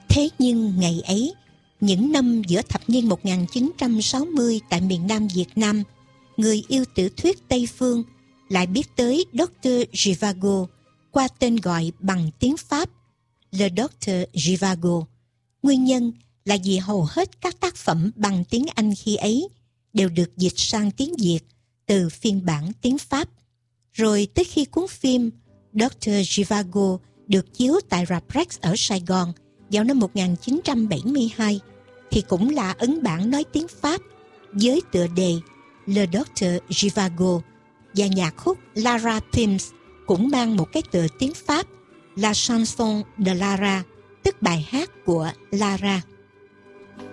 Thế nhưng ngày ấy, những năm giữa thập niên 1960 tại miền Nam Việt Nam, người yêu tiểu thuyết Tây Phương lại biết tới Dr. Zhivago qua tên gọi bằng tiếng Pháp, Le Dr. Zhivago. Nguyên nhân là vì hầu hết các tác phẩm bằng tiếng Anh khi ấy đều được dịch sang tiếng Việt từ phiên bản tiếng Pháp. Rồi tới khi cuốn phim Dr. Zhivago được chiếu tại rạp Rex ở Sài Gòn vào năm 1972, thì cũng là ấn bản nói tiếng Pháp với tựa đề Le Dr. Zhivago, và nhạc khúc Lara Pims cũng mang một cái tựa tiếng Pháp, La Chanson de Lara, tức bài hát của Lara.